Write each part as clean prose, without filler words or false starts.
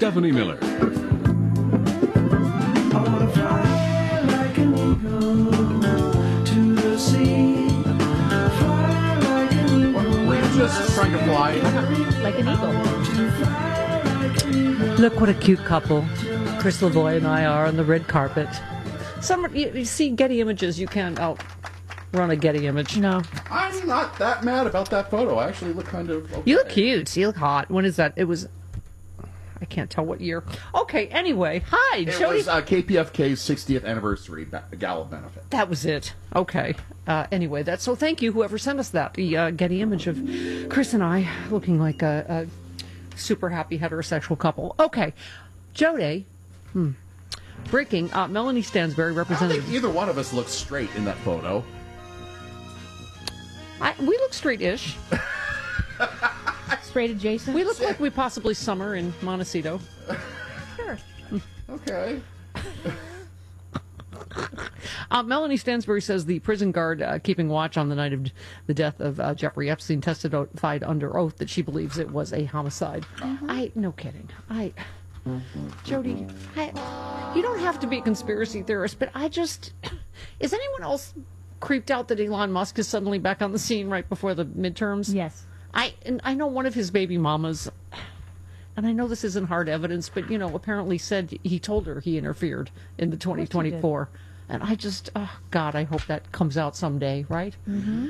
Stephanie Miller. Just trying to fly like an eagle. Look what a cute couple Chris Lavoie and I are on the red carpet. You see Getty Images, you can't outrun a Getty image. No. I'm not that mad about that photo. I actually look kind of okay. You look cute. You look hot. When is that? It was... I can't tell what year. Okay, anyway. Hi, It Jody. was KPFK's 60th anniversary gala benefit. That was it. Okay. Anyway, so thank you, whoever sent us that. The Getty image of Chris and I looking like a super happy heterosexual couple. Okay. Jody. Breaking. Melanie Stansbury, I don't representative. think either one of us looks straight in that photo. We look straight-ish. Straight adjacent. We look like we possibly summer in Montecito. Sure. Okay. Melanie Stansbury says the prison guard keeping watch on the night of the death of Jeffrey Epstein testified under oath that she believes it was a homicide. No kidding. Jody, you don't have to be a conspiracy theorist, but is anyone else creeped out that Elon Musk is suddenly back on the scene right before the midterms? Yes. I know one of his baby mamas, and I know this isn't hard evidence, but, apparently said he told her he interfered in the 2024. And God, I hope that comes out someday, right? Mm-hmm.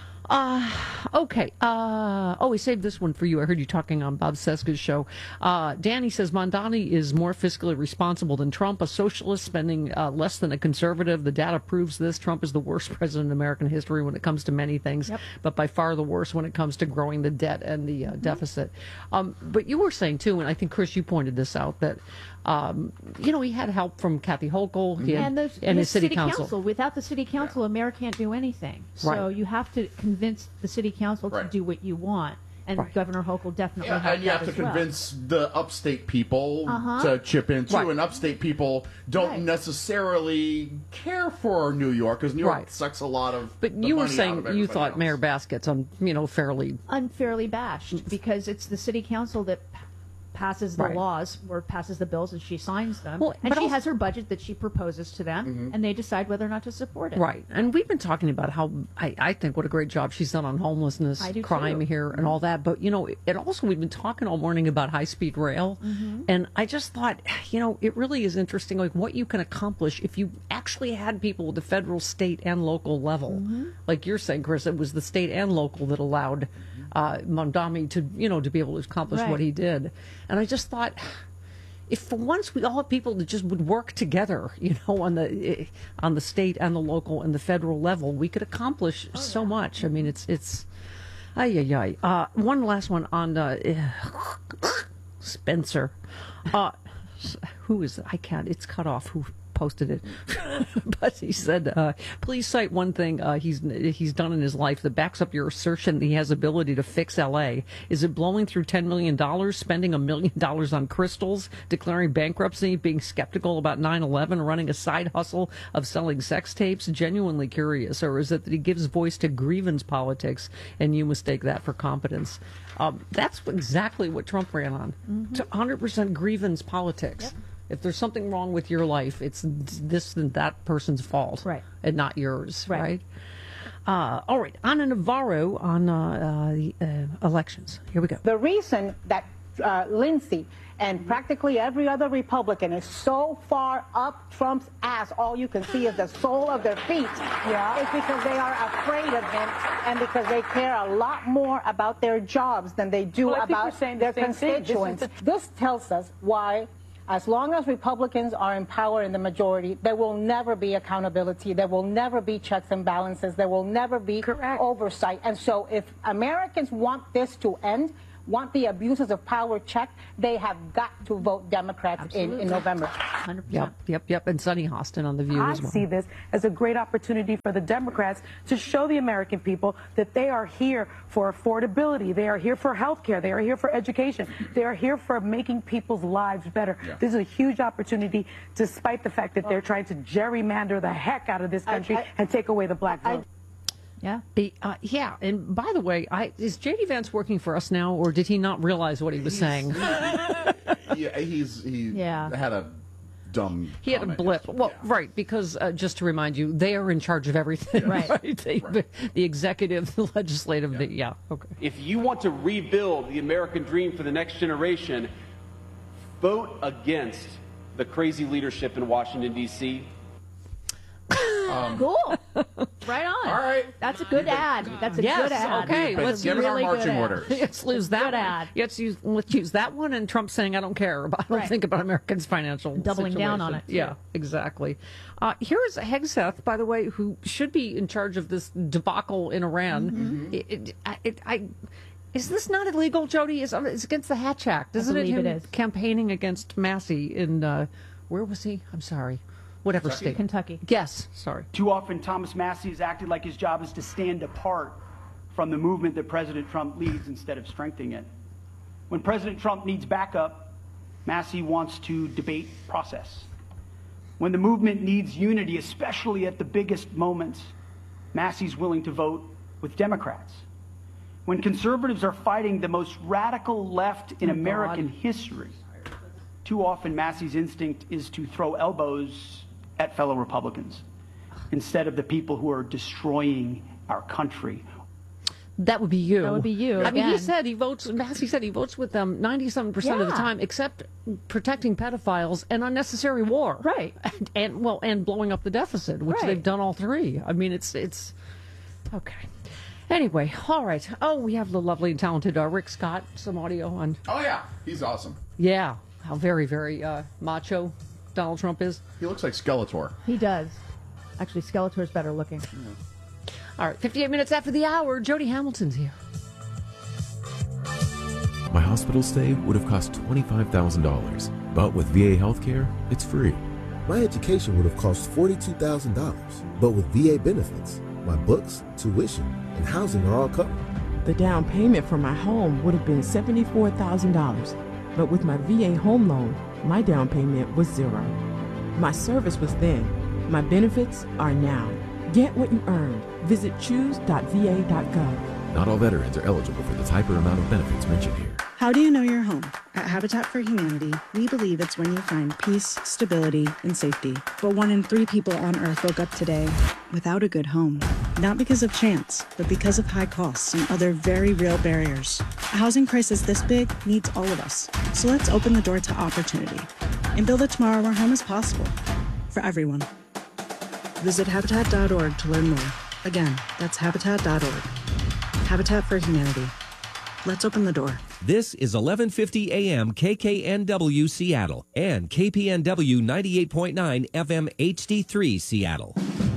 Okay. We saved this one for you. I heard you talking on Bob Seska's show. Danny says Mondani is more fiscally responsible than Trump, a socialist spending less than a conservative. The data proves this. Trump is the worst president in American history when it comes to many things, but by far the worst when it comes to growing the debt and the deficit. But you were saying, too, and I think, Chris, you pointed this out, that he had help from Kathy Hochul and his city council. Without the city council, the mayor can't do anything. So you have to convince the city council to do what you want. And Governor Hochul definitely helped and you have to convince the upstate people to chip in, too. And upstate people don't necessarily care for New York, because New York sucks a lot of But you were saying you thought Mayor Baskett's fairly... unfairly bashed, because it's the city council that passes the laws or passes the bills, and she signs them. And she has her budget that she proposes to them, and they decide whether or not to support it. Right. And we've been talking about how I think what a great job she's done on homelessness, crime here, and all that. But, it also, we've been talking all morning about high-speed rail. And I just thought, it really is interesting, like, what you can accomplish if you actually had people at the federal, state, and local level. Like you're saying, Chris, it was the state and local that allowed Mondami to be able to accomplish what he did. And I just thought, if for once we all have people that just would work together, on the state and the local and the federal level, we could accomplish so much. I mean, it's one last one on Spencer. Who is it? I can't. It's cut off. Who posted it? But he said, please cite one thing he's done in his life that backs up your assertion that he has ability to fix L.A. Is it blowing through $10 million, spending $1 million on crystals, declaring bankruptcy, being skeptical about 9/11, running a side hustle of selling sex tapes? Genuinely curious. Or is it that he gives voice to grievance politics and you mistake that for competence? That's exactly what Trump ran on. 100% grievance politics. Yep. If there's something wrong with your life, it's this and that person's fault, and not yours, right? All right, Ana Navarro on the elections. Here we go. The reason that Lindsey and practically every other Republican is so far up Trump's ass, all you can see is the sole of their feet, is because they are afraid of him, and because they care a lot more about their jobs than they do about their constituents. This tells us why, as long as Republicans are in power in the majority, there will never be accountability. There will never be checks and balances. There will never be oversight. And so if Americans want this to end, want the abuses of power checked, they have got to vote Democrats in November. 100%. Yep. And Sunny Hostin on The View as well. I see this as a great opportunity for the Democrats to show the American people that they are here for affordability. They are here for health care. They are here for education. They are here for making people's lives better. This is a huge opportunity, despite the fact that they're trying to gerrymander the heck out of this country and take away the black vote. Yeah. And by the way, is J.D. Vance working for us now, or did he not realize what he was saying? he had a dumb. He had a blip. Well, right, because just to remind you, they are in charge of everything. Right. The executive, the legislative. Okay. If you want to rebuild the American dream for the next generation, vote against the crazy leadership in Washington, D.C. Cool. Right on. All right. That's a good ad. That's a good ad. Okay. Let's give it our marching orders. Let's lose that ad. Let's use that one, and Trump saying, "I don't care. I don't think about Americans' financial doubling down on it. Yeah, exactly. Here is Hegseth, by the way, who should be in charge of this debacle in Iran. Mm-hmm. Is this not illegal, Jody? It's against the Hatch Act, isn't it? It is. Campaigning against Massey in where was he? I'm sorry. Whatever state. Kentucky. Yes, sorry. Too often, Thomas Massey has acted like his job is to stand apart from the movement that President Trump leads instead of strengthening it. When President Trump needs backup, Massey wants to debate process. When the movement needs unity, especially at the biggest moments, Massey's willing to vote with Democrats. When conservatives are fighting the most radical left in American history, too often Massey's instinct is to throw elbows at fellow Republicans instead of the people who are destroying our country. That would be you. That would be you. I mean, Massey said he votes with them 97% of the time, except protecting pedophiles and unnecessary war. Right. And blowing up the deficit, which they've done all three. I mean, it's okay. Anyway, all right. Oh, we have the lovely and talented Rick Scott, some audio on. Oh, yeah. He's awesome. Yeah. How very, very macho Donald Trump is. He looks like Skeletor. He does. Actually, Skeletor's better looking. Yeah. All right, 58 minutes after the hour, Jody Hamilton's here. My hospital stay would have cost $25,000, but with VA healthcare, it's free. My education would have cost $42,000, but with VA benefits, my books, tuition, and housing are all covered. The down payment for my home would have been $74,000, but with my VA home loan, my down payment was $0. My service was then. My benefits are now. Get what you earned. Visit choose.va.gov. Not all veterans are eligible for the type or amount of benefits mentioned here. How do you know you're home? At Habitat for Humanity, we believe it's when you find peace, stability, and safety. But 1 in 3 people on Earth woke up today without a good home. Not because of chance, but because of high costs and other very real barriers. A housing crisis this big needs all of us. So let's open the door to opportunity and build a tomorrow where home is possible for everyone. Visit Habitat.org to learn more. Again, that's Habitat.org. Habitat for Humanity. Let's open the door. This is 1150 AM KKNW Seattle and KPNW 98.9 FM HD3 Seattle.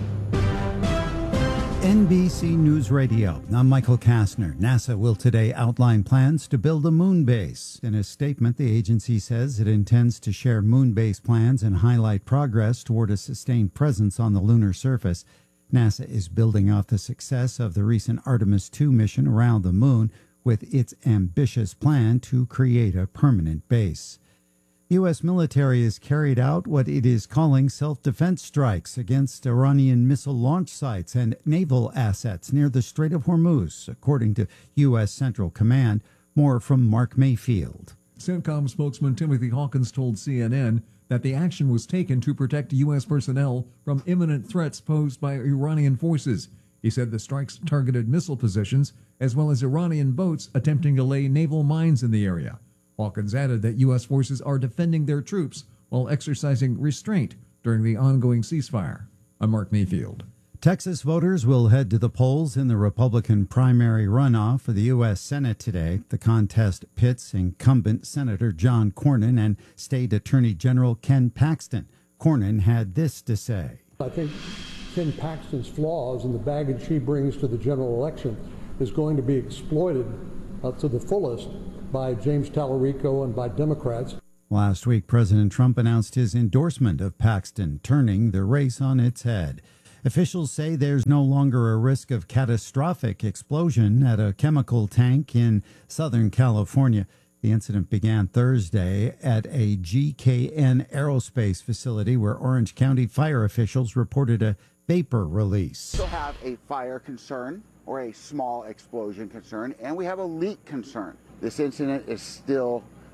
NBC News Radio. I'm Michael Kastner. NASA will today outline plans to build a moon base. In a statement, the agency says it intends to share moon base plans and highlight progress toward a sustained presence on the lunar surface. NASA is building off the success of the recent Artemis II mission around the moon with its ambitious plan to create a permanent base. The U.S. military has carried out what it is calling self-defense strikes against Iranian missile launch sites and naval assets near the Strait of Hormuz, according to U.S. Central Command. More from Mark Mayfield. CENTCOM spokesman Timothy Hawkins told CNN that the action was taken to protect U.S. personnel from imminent threats posed by Iranian forces. He said the strikes targeted missile positions as well as Iranian boats attempting to lay naval mines in the area. Hawkins added that U.S. forces are defending their troops while exercising restraint during the ongoing ceasefire. I'm Mark Mayfield. Texas voters will head to the polls in the Republican primary runoff for the U.S. Senate today. The contest pits incumbent Senator John Cornyn and State Attorney General Ken Paxton. Cornyn had this to say. I think Ken Paxton's flaws and the baggage he brings to the general election is going to be exploited to the fullest by James Tallarico and by Democrats. Last week, President Trump announced his endorsement of Paxton, turning the race on its head. Officials say there's no longer a risk of catastrophic explosion at a chemical tank in Southern California. The incident began Thursday at a GKN aerospace facility where Orange County fire officials reported a vapor release. We still have a fire concern or a small explosion concern, and we have a leak concern. This incident is still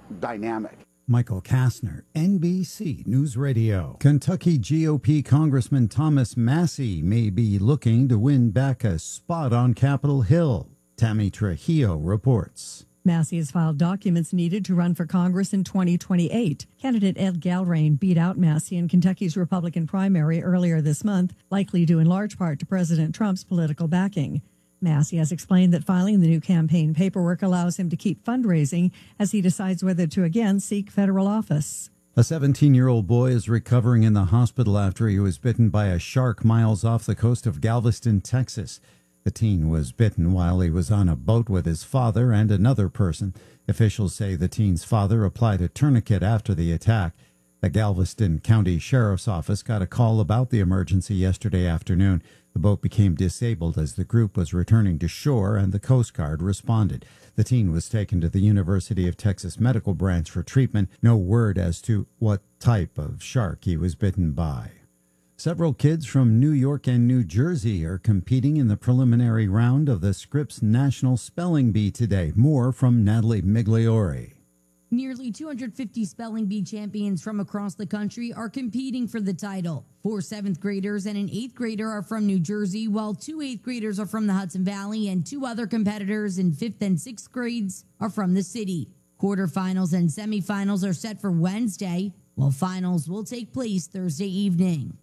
dynamic. Michael Kastner, NBC News Radio. Kentucky GOP Congressman Thomas Massie may be looking to win back a spot on Capitol Hill. Tammy Trujillo reports. Massie has filed documents needed to run for Congress in 2028. Candidate Ed Galbraith beat out Massie in Kentucky's Republican primary earlier this month, likely due in large part to President Trump's political backing. Massie has explained that filing the new campaign paperwork allows him to keep fundraising as he decides whether to again seek federal office. A 17-year-old boy is recovering in the hospital after he was bitten by a shark miles off the coast of Galveston, Texas. The teen was bitten while he was on a boat with his father and another person. Officials say the teen's father applied a tourniquet after the attack. The Galveston County Sheriff's Office got a call about the emergency yesterday afternoon. The boat became disabled as the group was returning to shore, and the Coast Guard responded. The teen was taken to the University of Texas Medical Branch for treatment. No word as to what type of shark he was bitten by. Several kids from New York and New Jersey are competing in the preliminary round of the Scripps National Spelling Bee today. More from Natalie Migliori. Nearly 250 spelling bee champions from across the country are competing for the title. 4 7th graders and an 8th grader are from New Jersey, while 2 8th graders are from the Hudson Valley, and 2 other competitors in 5th and 6th grades are from the city. Quarterfinals and semifinals are set for Wednesday, while finals will take place Thursday evening.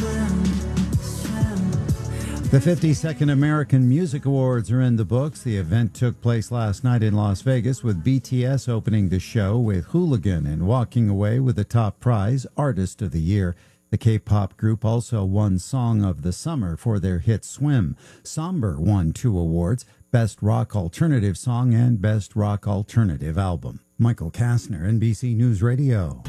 The 52nd American Music Awards are in the books. The event took place last night in Las Vegas, with BTS opening the show with Hooligan and walking away with the top prize, Artist of the Year. The K-pop group also won Song of the Summer for their hit Swim. Somber won 2 awards, Best Rock Alternative Song and Best Rock Alternative Album. Michael Kastner, NBC News Radio.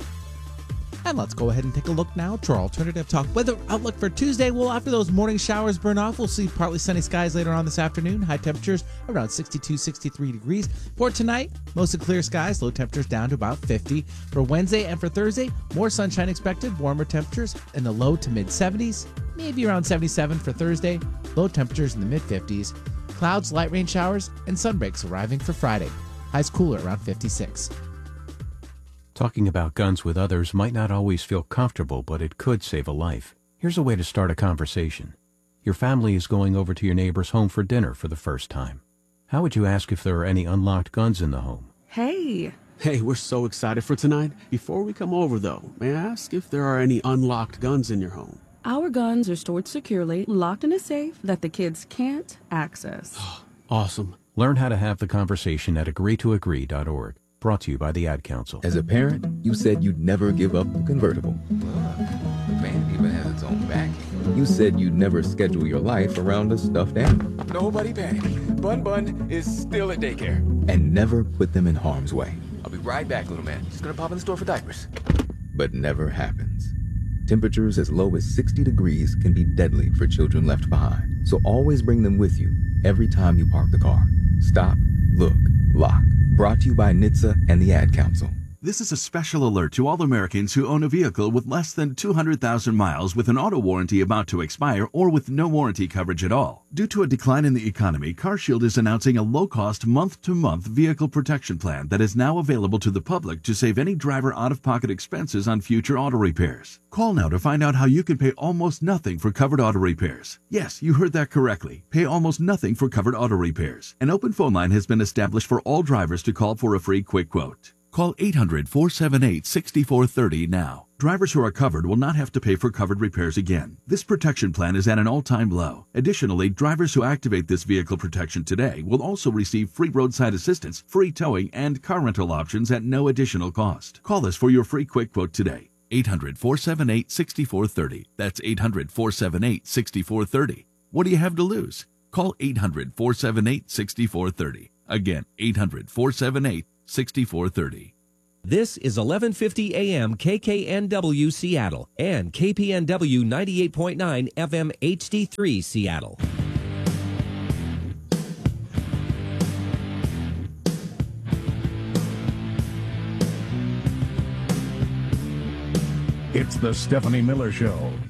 And let's go ahead and take a look now to our Alternative Talk weather outlook for Tuesday. Well, after those morning showers burn off, we'll see partly sunny skies later on this afternoon. High temperatures around 62, 63 degrees. For tonight, mostly clear skies, low temperatures down to about 50. For Wednesday and for Thursday, more sunshine expected, warmer temperatures in the low to mid 70s, maybe around 77 for Thursday, low temperatures in the mid 50s. Clouds, light rain showers, and sunbreaks arriving for Friday. Highs cooler around 56. Talking about guns with others might not always feel comfortable, but it could save a life. Here's a way to start a conversation. Your family is going over to your neighbor's home for dinner for the first time. How would you ask if there are any unlocked guns in the home? Hey, we're so excited for tonight. Before we come over, though, may I ask if there are any unlocked guns in your home? Our guns are stored securely, locked in a safe that the kids can't access. Awesome. Learn how to have the conversation at agreetoagree.org. Brought to you by the Ad Council. As a parent, you said you'd never give up the convertible. The van even has its own backing. You said you'd never schedule your life around a stuffed animal. Nobody panic. Bun is still at daycare. And never put them in harm's way. I'll be right back, little man. Just gonna pop in the store for diapers. But never happens. Temperatures as low as 60 degrees can be deadly for children left behind. So always bring them with you every time you park the car. Stop, look, lock. Brought to you by NHTSA and the Ad Council. This is a special alert to all Americans who own a vehicle with less than 200,000 miles with an auto warranty about to expire or with no warranty coverage at all. Due to a decline in the economy, CarShield is announcing a low-cost month-to-month vehicle protection plan that is now available to the public to save any driver out-of-pocket expenses on future auto repairs. Call now to find out how you can pay almost nothing for covered auto repairs. Yes, you heard that correctly. Pay almost nothing for covered auto repairs. An open phone line has been established for all drivers to call for a free quick quote. Call 800-478-6430 now. Drivers who are covered will not have to pay for covered repairs again. This protection plan is at an all-time low. Additionally, drivers who activate this vehicle protection today will also receive free roadside assistance, free towing, and car rental options at no additional cost. Call us for your free quick quote today. 800-478-6430. That's 800-478-6430. What do you have to lose? Call 800-478-6430. Again, 800-478-6430. This is 1150 AM KKNW Seattle and KPNW 98.9 FM HD3 Seattle. It's the Stephanie Miller Show.